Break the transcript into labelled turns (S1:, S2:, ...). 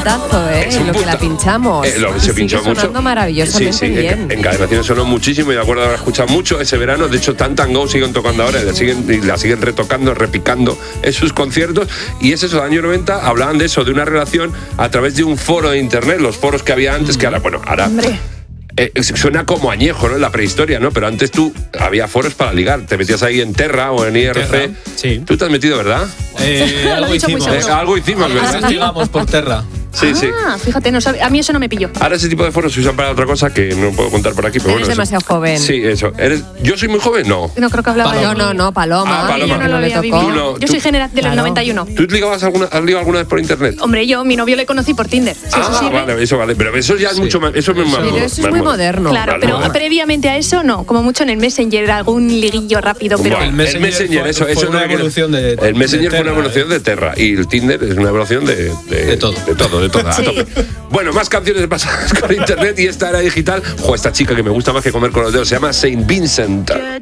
S1: puntazo,
S2: Es un
S1: lo que la
S2: punta-
S1: pinchamos.
S2: Se pinchó
S1: sigue
S2: mucho.
S1: sonando maravillosamente bien.
S2: En Cadenaciones sonó muchísimo y de acuerdo haber escuchado mucho ese verano. De hecho, Tan Go siguen tocando ahora y la siguen retocando, repicando en sus conciertos. Y es eso, años 90 hablaban de eso, de una relación a través de un foro de internet, los foros que había antes, que ahora,
S3: Hombre.
S2: Suena como añejo, ¿no? En la prehistoria, ¿no? Pero antes había foros para ligar. Te metías ahí en Terra o en IRC.
S4: Terra, sí.
S2: Tú te has metido, ¿verdad?
S3: Lo he dicho muy seguro.
S2: Algo hicimos, ¿verdad?
S4: Investigamos por Terra.
S2: Sí, sí.
S3: Fíjate, a mí eso no me pilló.
S2: Ahora ese tipo de foros se usan para otra cosa que no puedo contar por aquí, pero
S1: Eres
S2: bueno.
S1: demasiado joven.
S2: Sí, eso. ¿Yo soy muy joven? No.
S3: No creo que hablaba
S4: Paloma.
S3: de...
S1: No, Paloma.
S2: Ah, Paloma.
S3: Yo no lo
S1: le
S3: había
S1: tocó.
S3: vivido.
S2: No,
S3: Yo soy de los
S1: Claro.
S3: 91.
S2: ¿Tú has ligado alguna vez por internet?
S3: Hombre, mi novio le conocí por Tinder. Si eso sirve.
S2: Vale, eso vale. Pero eso ya es mucho más. Eso es más
S1: Pero eso es muy moderno.
S3: Claro,
S2: Vale,
S3: pero
S2: vale.
S3: previamente a eso no, como mucho en el Messenger, algún liguillo rápido, pero...
S2: Bueno, el Messenger, eso
S4: fue una
S2: no era que-
S4: evolución de
S2: El Messenger
S4: de
S2: fue una
S4: Terra,
S2: evolución de Terra y el Tinder es una evolución de
S4: todo.
S2: De todo, a
S3: Sí.
S2: tope. Bueno, más canciones pasadas con internet y esta era digital. Esta chica que me gusta más que comer con los dedos se llama Saint Vincent.